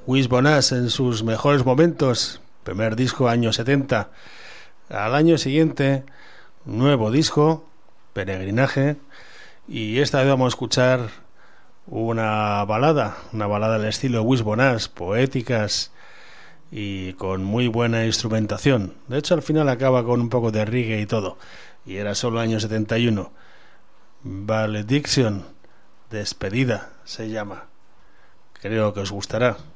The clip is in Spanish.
Wishbone en sus mejores momentos, primer disco año 70. Al año siguiente, nuevo disco, Peregrinaje, y esta vez vamos a escuchar una balada del estilo Wishbone, poéticas y con muy buena instrumentación. De hecho, al final acaba con un poco de reggae y todo, y era solo año 71. Valediction, despedida se llama. Creo que os gustará.